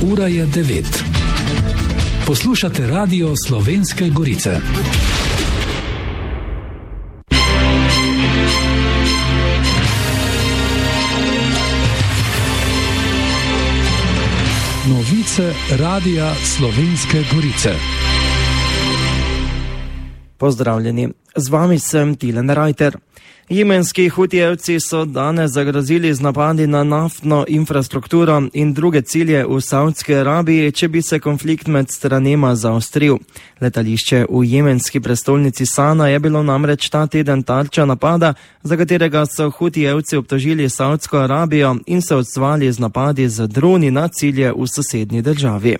Ura je 9. Poslušate Radio Slovenske Gorice. Novice Radia Slovenske Gorice. Pozdravljeni, z vami sem Tilen Rajter. Jemenski hutijevci so danes zagrozili z napadi na naftno infrastrukturo in druge cilje v Saudski Arabiji, če bi se konflikt med stranema zaostril. Letališče v jemenski prestolnici Sana je bilo namreč ta teden tarča napada, za katerega so hutijevci obtožili Saudsko Arabijo in se odzvali z napadi z droni na cilje v sosednji državi.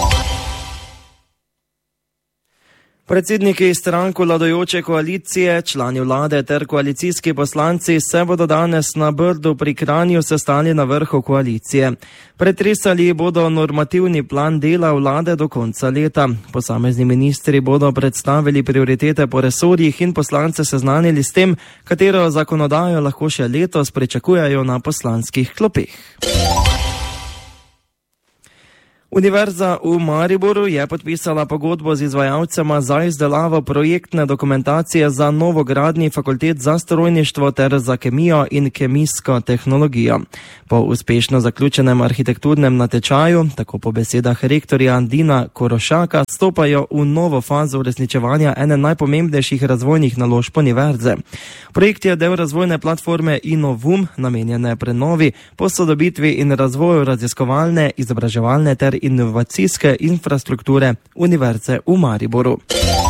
Predsedniki strank vladajoče koalicije, člani vlade ter koalicijski poslanci se bodo danes na Brdu pri Kranju sestali na vrhu koalicije. Pretresali bodo normativni plan dela vlade do konca leta. Posamezni ministri bodo predstavili prioritete po resorjih in poslance seznanili s tem, katero zakonodajo lahko še letos pričakujejo na poslanskih klopeh. Univerza v Mariboru je podpisala pogodbo z izvajalcema za izdelavo projektne dokumentacije za novogradnji fakultet za strojništvo ter za kemijo in kemijsko tehnologijo. Po uspešno zaključenem arhitekturnem natečaju, tako po besedah rektorja Dina Korošaka, stopajo v novo fazo uresničevanja ene najpomembnejših razvojnih naložb univerze. Projekt je del razvojne platforme Innovum, namenjene prenovi, posodobitvi in razvoju raziskovalne, izobraževalne ter inovacijske infrastrukture Univerze v Mariboru.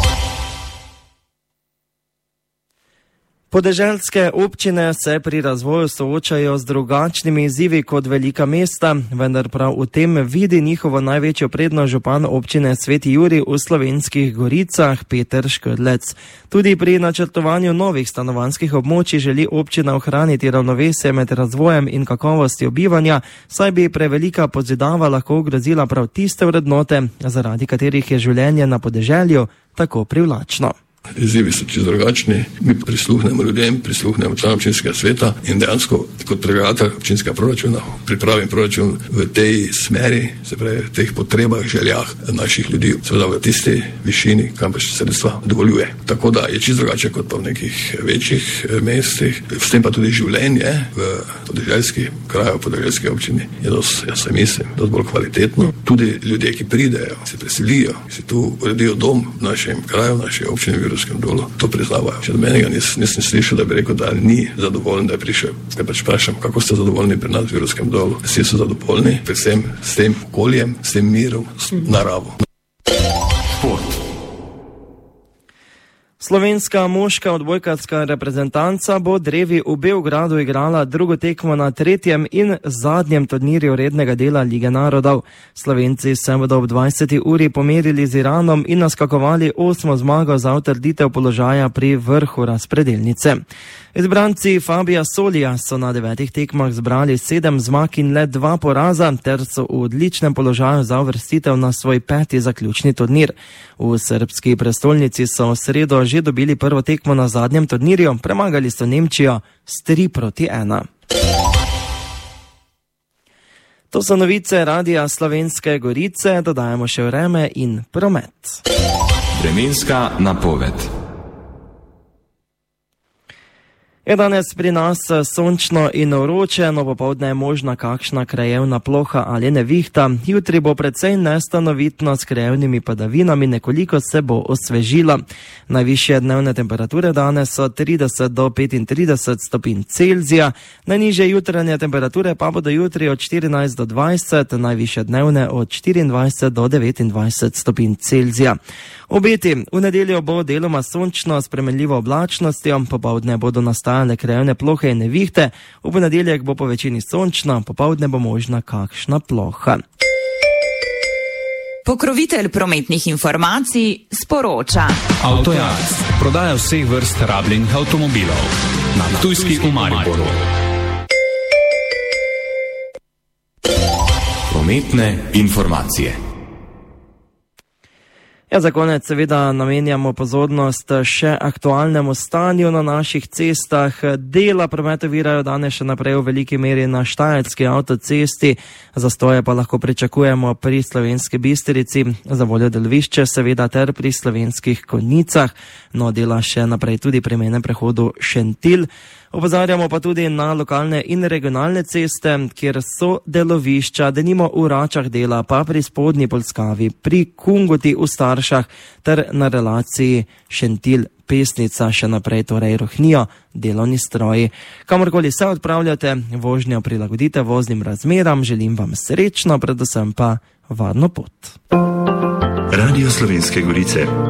Podeželske občine se pri razvoju soočajo z drugačnimi izzivi kot velika mesta, vendar prav v tem vidi njihovo največjo prednost župan občine Sveti Jurij v Slovenskih Goricah Peter Škrlec. Tudi pri načrtovanju novih stanovanjskih območij želi občina ohraniti ravnovesje med razvojem in kakovostjo bivanja, saj bi prevelika pozidava lahko ogrozila prav tiste vrednote, zaradi katerih je življenje na podeželju tako privlačno. Izzivi so čisto drugačni, mi prisluhnemo ljudem, prisluhnemo članom občinskega sveta in dejansko kot predlagatelj občinskega proračuna pripravim proračun v tej smeri, se pravi v teh potrebah, željah naših ljudi, seveda v tisti višini, kam pa sredstva dovoljuje. Tako da je čisto drugače kot pa v nekih večjih mestih, s tem pa tudi življenje v podeželski kraju, v podeželski občini je dosti, jaz se mislim, dosti bolj kvalitetno. Tudi ljudje, ki pridejo, se preselijo, ki si tu uredijo dom v našem kraju, v naši občini v Dolu, to priznavajo. Še do menega nisem slišal, da bi rekel, da ni zadovoljen, da je prišel. Zdaj pač vprašam, kako ste zadovoljni pri nas v Virovskem Dolu? Vsi so zadovoljni, predvsem s tem okoljem, s tem mirom, s naravo. Slovenska moška odbojkarska reprezentanca bo drevi v Beogradu igrala drugo tekmo na tretjem in zadnjem turnirju rednega dela Lige narodov. Slovenci se bodo ob 20. uri pomerili z Iranom in naskakovali 8. zmago za utrditev položaja pri vrhu razpredelnice. Izbranci Fabija Solija so na 9 tekmah zbrali 7 zmag in le 2 poraza ter so v odličnem položaju za uvrstitev na svoj 5. zaključni turnir. V srbski prestolnici so v sredo že dobili prvo tekmo na zadnjem turnirju, premagali so Nemčijo s 3-1. To so novice Radia Slovenske Gorice, dodajamo še vreme in promet. Vremenska napoved. Je danes pri nas sončno in vroče, no popoldne je možna kakšna krajevna ploha ali nevihta. Jutri bo precej nestanovitno s krajevnimi padavinami, nekoliko se bo osvežila. Najvišje dnevne temperature danes so 30 do 35 stopinj Celzija, najnižje jutranje temperature pa bodo jutri od 14 do 20, najvišje dnevne od 24 do 29 stopinj Celzija. Obeti: v nedeljo bo deloma sončno s spremenljivo oblačnostjo, popoldne bodo nastajale krajevne plohe in nevihte, v ponedeljek bo po večini sončno, popoldne bo možna kakšna ploha. Pokrovitelj prometnih informacij sporoča. Avtojaz, prodaja vseh vrst rabljenih avtomobilov. Na Ptujski v Mariboru. Prometne informacije. Ja, za konec seveda namenjamo pozornost še aktualnemu stanju na naših cestah. Dela promet ovirajo danes še naprej v veliki meri na Štajerski avtocesti, zastoje pa lahko pričakujemo pri Slovenski Bistrici, za voljo delovišče seveda ter pri Slovenskih Konjicah, no dela še naprej tudi pri mejnem prehodu Šentilj. Opozarjamo pa tudi na lokalne in regionalne ceste, kjer so delovišča, denimo v Račah dela, pa pri Spodnji Polskavi, pri Kungoti v Staršah ter na relaciji Šentilj-Pesnica še naprej torej rohnijo delovni stroji. Kamorkoli se odpravljate, vožnjo prilagodite voznim razmeram, želim vam srečno, predvsem pa varno pot. Radio Slovenske Gorice.